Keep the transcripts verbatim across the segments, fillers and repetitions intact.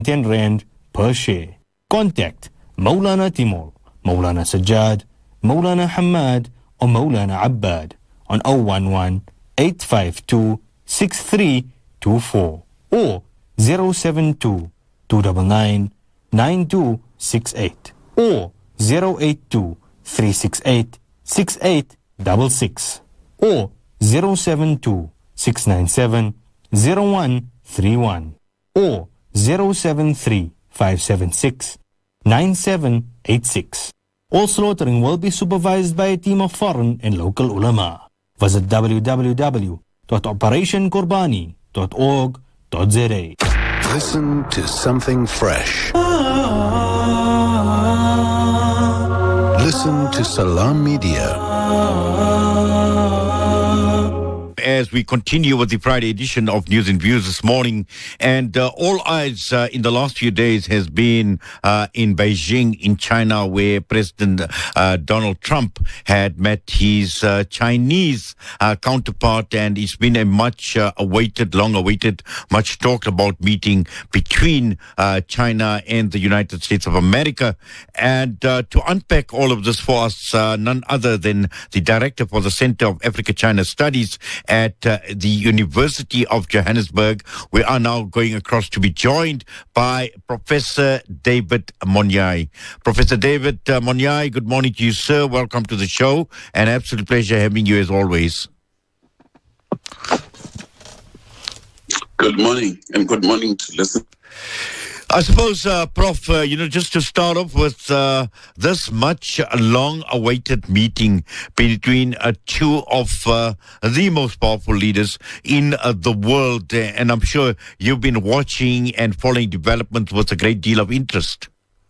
ten rand per share. Contact Maulana Timur, Maulana Sajjad, Maulana Hamad or Maulana Abbad on zero one one, eight five two, six three two four or zero seven two, two nine nine, nine two six eight or zero eight two, three six eight, six eight six six or zero seven two, six nine seven, zero one three one or zero seven three, five seven six, nine seven eight six. All slaughtering will be supervised by a team of foreign and local ulama. Visit w w w dot operation qurbani dot org dot z a. Listen to something fresh. Listen to Salam Media. As we continue with the Friday edition of News and Views this morning, and uh, all eyes uh, in the last few days has been uh, in Beijing in China, where President uh, Donald Trump had met his uh, Chinese uh, counterpart, and it's been a much uh, awaited, long awaited, much talked about meeting between uh, China and the United States of America. And uh, to unpack all of this for us, uh, none other than the director for the Center of Africa-China Studies at uh, the University of Johannesburg. We are now going across to be joined by Professor David Monyae. Professor David uh, Monyae, good morning to you, sir. Welcome to the show. An absolute pleasure having you as always. Good morning, and good morning to listen. I suppose, uh, Prof, uh, you know, just to start off with uh, this much long-awaited meeting between uh, two of uh, the most powerful leaders in uh, the world, and I'm sure you've been watching and following developments with a great deal of interest.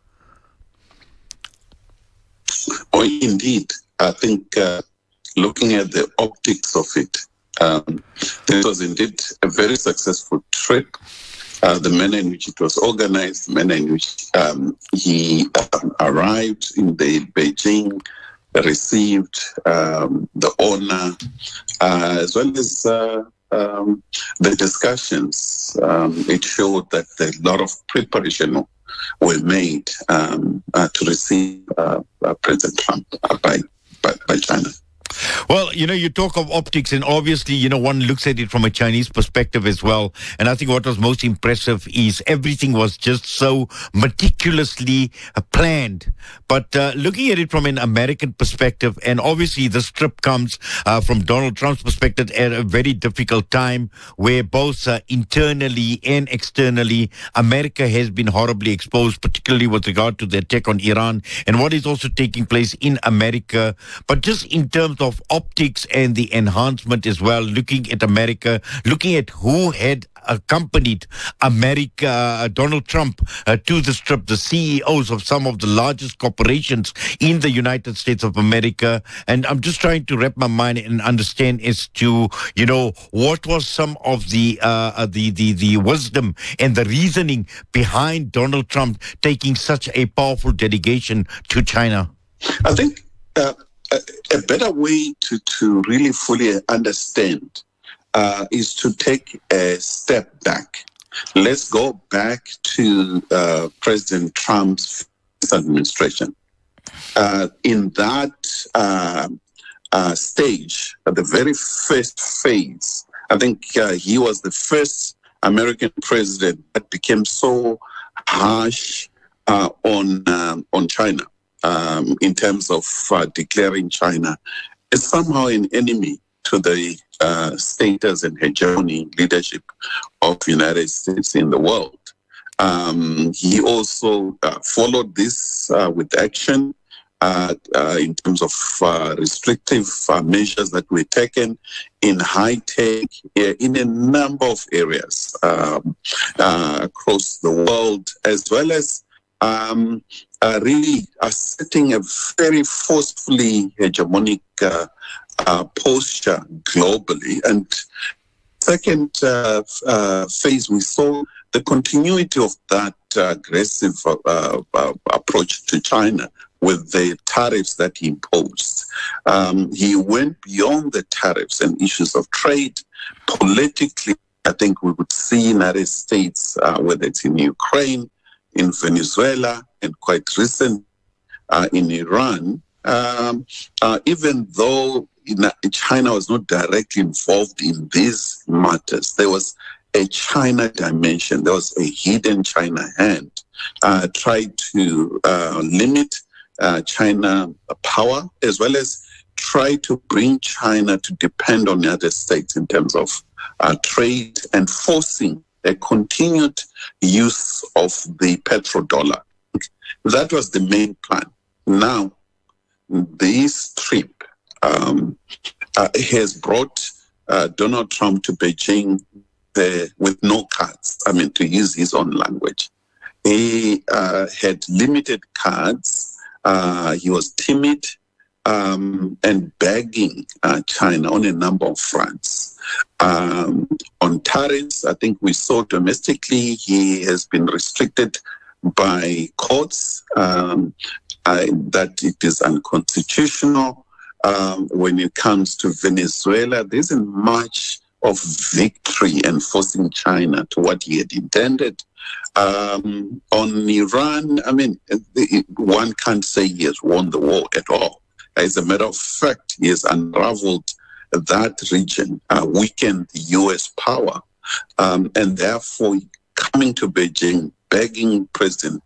Oh, indeed. I think uh, looking at the optics of it, um, this was indeed a very successful trip. Uh, the manner in which it was organized, the manner in which um, he um, arrived in the Beijing, received um, the honor, uh, as well as uh, um, the discussions. Um, it showed that a lot of preparation were made um, uh, to receive uh, uh, President Trump uh, by, by by China. Well, you know, you talk of optics, and obviously, you know, one looks at it from a Chinese perspective as well. And I think what was most impressive is everything was just so meticulously uh, planned. But uh, looking at it from an American perspective, and obviously this trip comes uh, from Donald Trump's perspective at a very difficult time where both uh, internally and externally, America has been horribly exposed, particularly with regard to the attack on Iran and what is also taking place in America. But just in terms of optics and the enhancement as well, looking at America, looking at who had accompanied America, uh, Donald Trump uh, to this trip, the C E Os of some of the largest corporations in the United States of America. And I'm just trying to wrap my mind and understand as to, you know, what was some of the, uh, the, the, the wisdom and the reasoning behind Donald Trump taking such a powerful delegation to China? I think uh, a, a better way to, to really fully understand Uh, is to take a step back. Let's go back to uh, President Trump's administration. Uh, in that uh, uh, stage, at the very first phase, I think uh, he was the first American president that became so harsh uh, on um, on China um, in terms of uh, declaring China as somehow an enemy to the uh, status and hegemony leadership of the United States in the world. Um, he also uh, followed this uh, with action uh, uh, in terms of uh, restrictive uh, measures that were taken in high tech, uh, in a number of areas um, uh, across the world, as well as um, uh, really uh, setting a very forcefully hegemonic uh, Uh, posture globally. And second uh, uh, phase, we saw the continuity of that uh, aggressive uh, uh, approach to China with the tariffs that he imposed. Um, he went beyond the tariffs and issues of trade, politically I think we would see United States, uh, whether it's in Ukraine, in Venezuela, and quite recent uh, in Iran, um, uh, even though China was not directly involved in these matters, there was a China dimension, there was a hidden China hand, uh, tried to uh, limit uh, China power, as well as try to bring China to depend on the United States in terms of uh, trade and forcing a continued use of the petrodollar. That was the main plan. Now, this trip um, uh, has brought uh, Donald Trump to Beijing the, with no cards, I mean, to use his own language. He uh, had limited cards. Uh, he was timid um, and begging uh, China on a number of fronts. Um, on tariffs, I think we saw domestically, he has been restricted by courts um, uh, that it is unconstitutional. Um, when it comes to Venezuela, there isn't much of victory enforcing China to what he had intended. Um, on Iran, I mean, one can't say he has won the war at all. As a matter of fact, he has unraveled that region, uh, weakened the U S power, um, and therefore coming to Beijing, begging President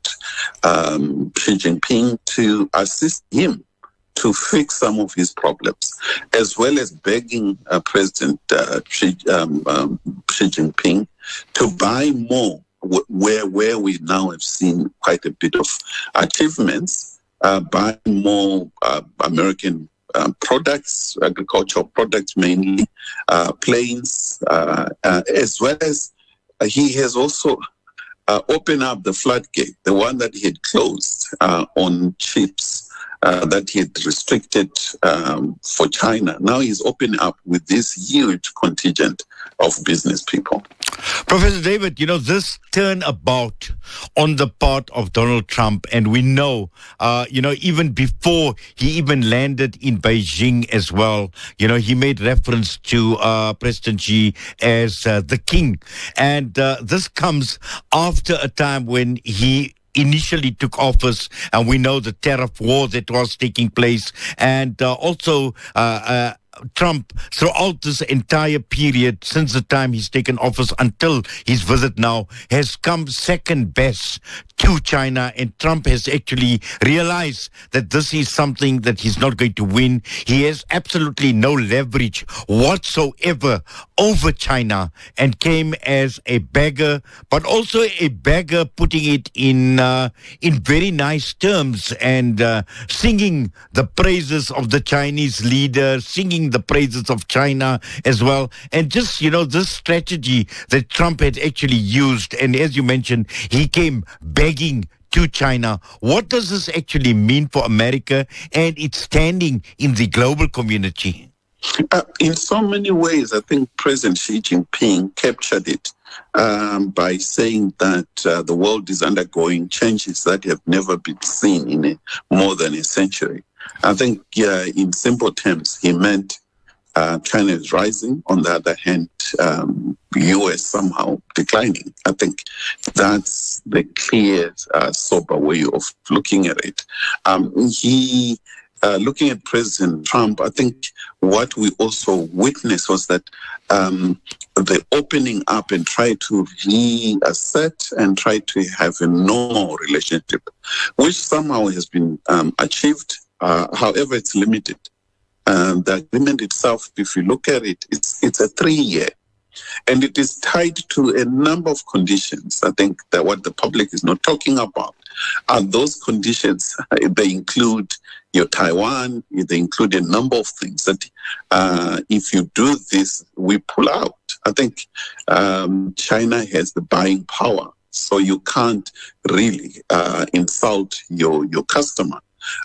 um, Xi Jinping to assist him to fix some of his problems, as well as begging uh, President uh, Xi, um, um, Xi Jinping to buy more, where, where we now have seen quite a bit of achievements, uh, buy more uh, American uh, products, agricultural products mainly, uh, planes, uh, uh, as well as uh, he has also uh, opened up the floodgate, the one that he had closed uh, on chips. Uh, that he had restricted um, for China. Now he's opening up with this huge contingent of business people. Professor David, you know, this turnabout on the part of Donald Trump, and we know, uh, you know, even before he even landed in Beijing as well, you know, he made reference to uh, President Xi as uh, the king. And uh, this comes after a time when he initially took office, and we know the tariff war that was taking place, and uh, also uh, uh, Trump, throughout this entire period, since the time he's taken office until his visit now, has come second best to China, and Trump has actually realized that this is something that he's not going to win. He has absolutely no leverage whatsoever over China, and came as a beggar, but also a beggar putting it in uh, in very nice terms, and uh, singing the praises of the Chinese leader, singing the praises of China as well. And just, you know, this strategy that Trump had actually used, and as you mentioned, he came begging to China. What does this actually mean for America and its standing in the global community? Uh, in so many ways, I think President Xi Jinping captured it um, by saying that uh, the world is undergoing changes that have never been seen in a, more than a century. I think uh, in simple terms, he meant uh, China is rising. On the other hand, um, U S somehow declining. I think that's the clear, uh, sober way of looking at it. Um, he... Uh, looking at President Trump, I think what we also witnessed was that um, the opening up and try to reassert and try to have a normal relationship, which somehow has been um, achieved. Uh, however, it's limited. Um, the agreement itself, if you look at it, it's it's a three-year. And it is tied to a number of conditions. I think that what the public is not talking about are those conditions. They include your Taiwan, they include a number of things that uh, if you do this, we pull out. I think um, China has the buying power, so you can't really uh, insult your, your customer.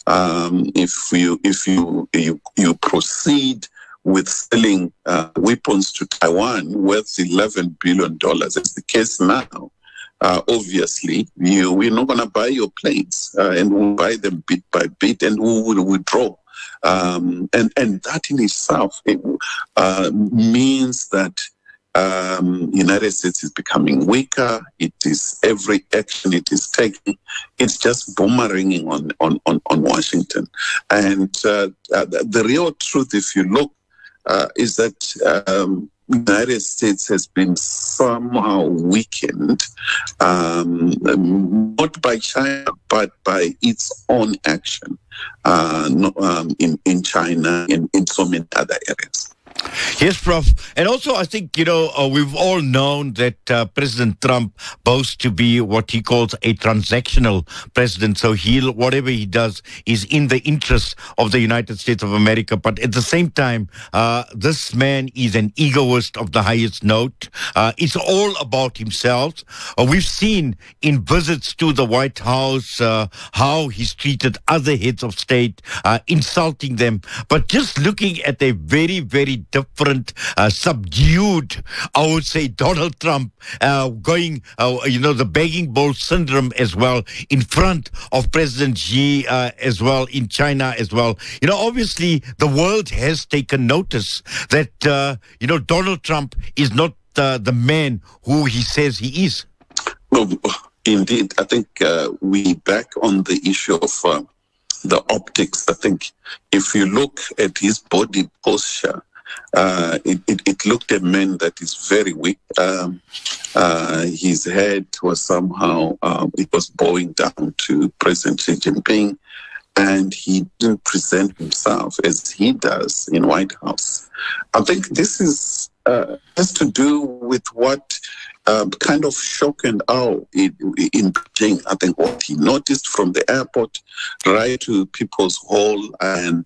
Um, if you if you you, you proceed with selling uh, weapons to Taiwan worth eleven billion dollars, as the case now, uh, obviously, you, we're not going to buy your planes, uh, and we'll buy them bit by bit, and we will withdraw. Um, and, and that in itself it, uh, means that Um, United States is becoming weaker. It is every action it is taking, it's just boomeranging on on on, on Washington. And uh, uh, the, the real truth, if you look, uh, is that um, United States has been somehow weakened, um, not by China, but by its own action uh, no, um, in, in China and in so many other areas. Yes, Professor And also, I think, you know, uh, we've all known that uh, President Trump boasts to be what he calls a transactional president. So he'll, whatever he does is in the interest of the United States of America. But at the same time, uh, this man is an egoist of the highest note. Uh, it's all about himself. Uh, we've seen in visits to the White House uh, how he's treated other heads of state, uh, insulting them. But just looking at a very, very different, uh, subdued, I would say, Donald Trump uh, going, uh, you know, the begging bowl syndrome as well in front of President Xi uh, as well in China as well. You know, obviously the world has taken notice that, uh, you know, Donald Trump is not uh, the man who he says he is. No, indeed. I think uh, we back on the issue of uh, the optics. I think if you look at his body posture, Uh, it, it, it looked a man that is very weak. Um, uh, his head was somehow, um, it was bowing down to President Xi Jinping, and he didn't present himself as he does in White House. I think this is uh, has to do with what uh, kind of shock and awe in, in Beijing. I think what he noticed from the airport right to People's Hall and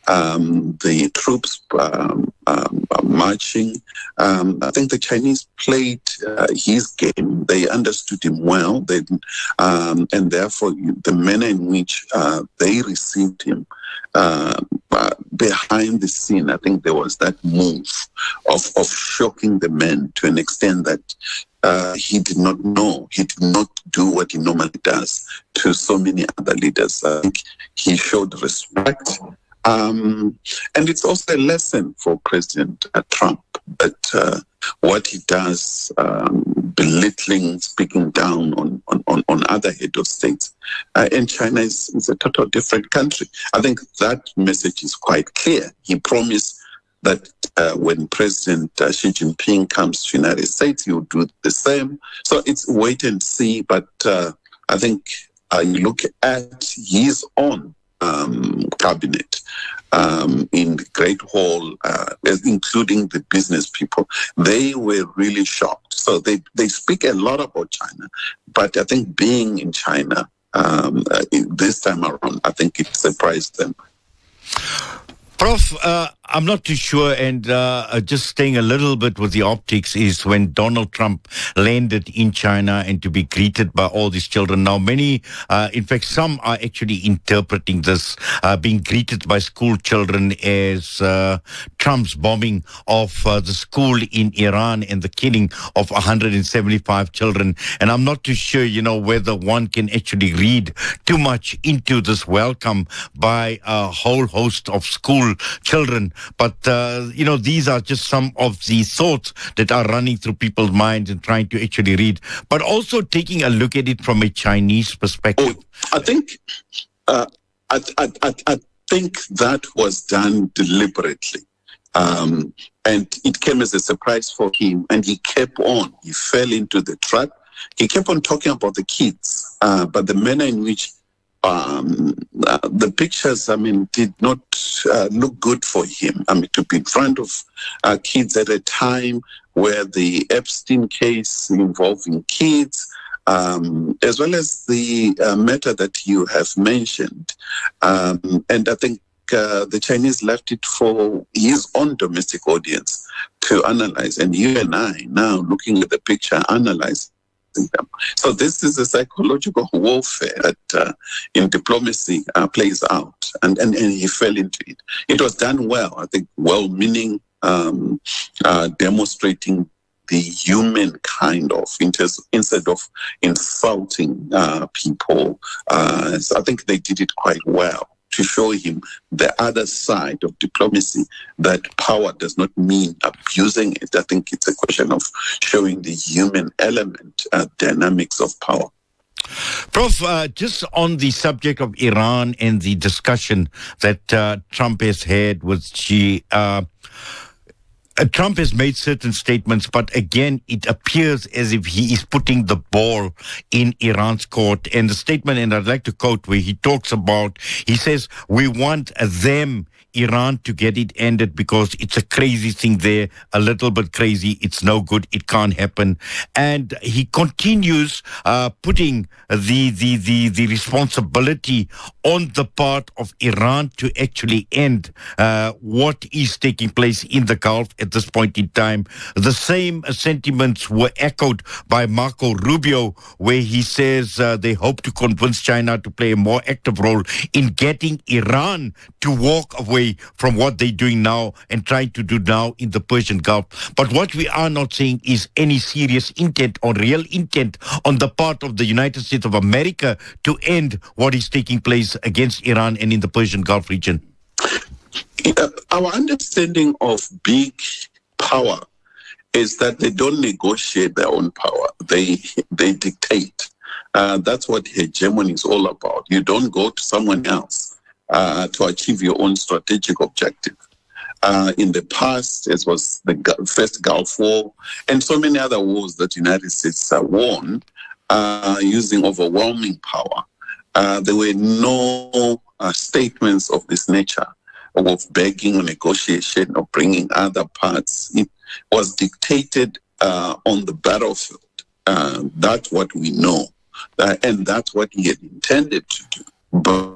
um, the troops um, um, marching. Um, I think the Chinese played uh, his game. They understood him well, they, um, and therefore the manner in which uh, they received him uh, uh, behind the scene, I think there was that move of, of shocking the men to an extent that Uh, he did not know, he did not do what he normally does to so many other leaders. I think he showed respect. Um, and it's also a lesson for President uh, Trump that uh, what he does, um, belittling, speaking down on, on, on, on other head of states. Uh, and China is, is a total different country. I think that message is quite clear. He promised that uh, when President uh, Xi Jinping comes to the United States, he will do the same. So it's wait and see. But uh, I think uh, you look at his own um, cabinet um, in the Great Hall, uh, including the business people, they were really shocked. So they, they speak a lot about China. But I think being in China um, uh, this time around, I think it surprised them. Prof, uh, I'm not too sure, and uh, just staying a little bit with the optics is when Donald Trump landed in China and to be greeted by all these children. Now, many, uh, in fact, some are actually interpreting this, uh, being greeted by school children as uh, Trump's bombing of uh, the school in Iran and the killing of one hundred seventy-five children. And I'm not too sure, you know, whether one can actually read too much into this welcome by a whole host of school children. But, uh, you know, these are just some of the thoughts that are running through people's minds and trying to actually read, but also taking a look at it from a Chinese perspective. Oh, I think, uh, I, I, I, I think that was done deliberately. Um, and it came as a surprise for him, and he kept on. He fell into the trap. He kept on talking about the kids, uh, but the manner in which Um, uh, the pictures, I mean, did not uh, look good for him. I mean, to be in front of uh, kids at a time where the Epstein case involving kids, um, as well as the uh, matter that you have mentioned. Um, and I think uh, the Chinese left it for his own domestic audience to analyze. And you and I now looking at the picture, analyze them. So this is a psychological warfare that uh, in diplomacy uh, plays out, and, and, and he fell into it. It was done well, I think, well-meaning, um, uh, demonstrating the human kind of, instead of insulting uh, people. Uh, so I think they did it quite well to to show him the other side of diplomacy, that power does not mean abusing it. I think it's a question of showing the human element, uh, dynamics of power. Prof, uh, just on the subject of Iran and the discussion that uh, Trump has had with Xi, uh, uh, Trump has made certain statements, but again, it appears as if he is putting the ball in Iran's court. And the statement, and I'd like to quote where he talks about, he says, we want them, Iran, to get it ended because it's a crazy thing there, a little bit crazy. It's no good. It can't happen. And he continues uh, putting the, the, the, the responsibility on the part of Iran to actually end uh, what is taking place in the Gulf at this point in time. The same sentiments were echoed by Marco Rubio, where he says uh, they hope to convince China to play a more active role in getting Iran to walk away from what they're doing now and trying to do now in the Persian Gulf. But what we are not seeing is any serious intent or real intent on the part of the United States of America to end what is taking place against Iran and in the Persian Gulf region. Uh, our understanding of big power is that they don't negotiate their own power. They, they dictate. Uh, that's what hegemony is all about. You don't go to someone else Uh, to achieve your own strategic objective. Uh, in the past, it was the first Gulf War and so many other wars that the United States uh, won uh, using overwhelming power. Uh, there were no uh, statements of this nature of begging or negotiation or bringing other parts. It was dictated uh, on the battlefield. Uh, that's what we know. Uh, and that's what he had intended to do. But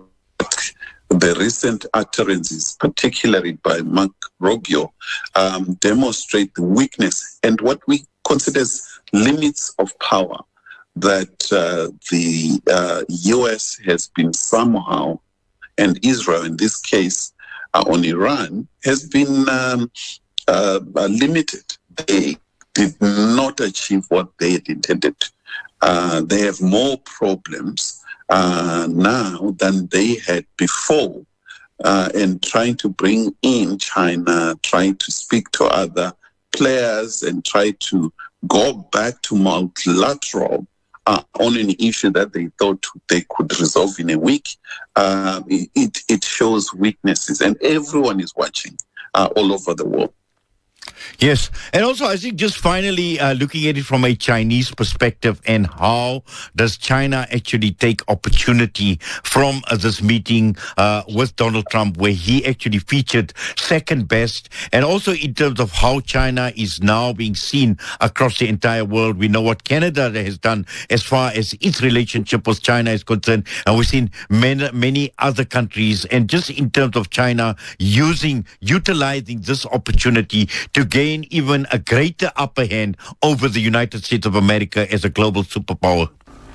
the recent utterances, particularly by Marco Rubio, um, demonstrate the weakness and what we consider as limits of power that uh, the uh, U S has been somehow, and Israel in this case uh, on Iran, has been um, uh, uh, limited. They did not achieve what they had intended. Uh, they have more problems Uh, now than they had before, uh, and trying to bring in China, trying to speak to other players and try to go back to multilateral uh, on an issue that they thought they could resolve in a week. Uh, it, it shows weaknesses, and everyone is watching uh, all over the world. Yes. And also, I think just finally uh, looking at it from a Chinese perspective, and how does China actually take opportunity from uh, this meeting uh, with Donald Trump, where he actually featured second best, and also in terms of how China is now being seen across the entire world. We know what Canada has done as far as its relationship with China is concerned, and we've seen many, many other countries, and just in terms of China using, utilizing this opportunity to gain even a greater upper hand over the United States of America as a global superpower?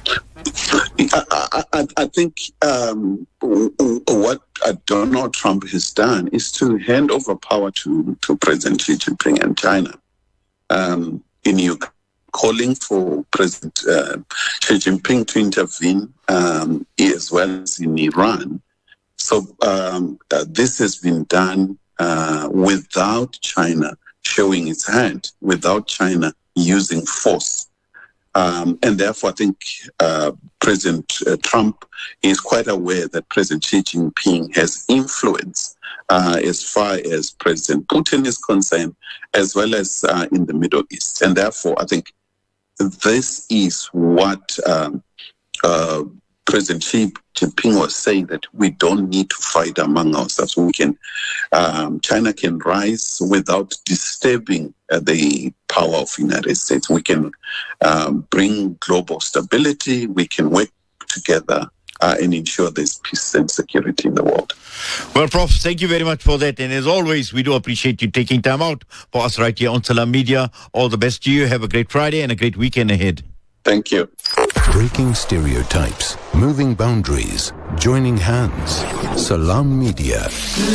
I, I, I think um, what Donald Trump has done is to hand over power to, to President Xi Jinping and China. Um, in Ukraine, calling for President uh, Xi Jinping to intervene, um, as well as in Iran. So um, uh, this has been done uh, without China showing its hand, without China using force. Um, and therefore, I think uh, President uh, Trump is quite aware that President Xi Jinping has influence uh, as far as President Putin is concerned, as well as uh, in the Middle East. And therefore, I think this is what um, uh, President Xi Jinping was saying, that we don't need to fight among ourselves. We can, um, China can rise without disturbing uh, the power of the United States. We can um, bring global stability. We can work together uh, and ensure there's peace and security in the world. Well, Prof, thank you very much for that. And as always, we do appreciate you taking time out for us right here on Salam Media. All the best to you. Have a great Friday and a great weekend ahead. Thank you. Breaking stereotypes, moving boundaries, joining hands. Salam Media.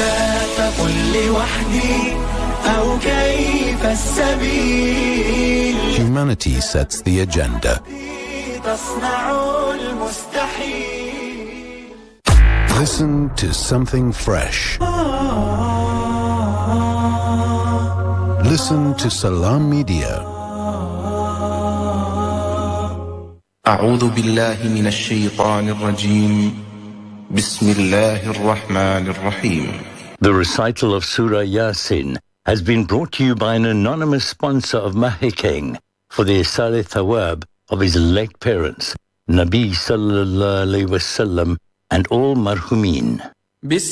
Humanity sets the agenda. Listen to something fresh. Listen to Salam Media. أعوذ بالله من الشيطان الرجيم بسم الله الرحمن الرحيم. The recital of Surah Yasin has been brought to you by an anonymous sponsor of Mahikeng for the Isal Thawab of his late parents, Nabi Sallallahu Alaihi Wasallam and all marhumin.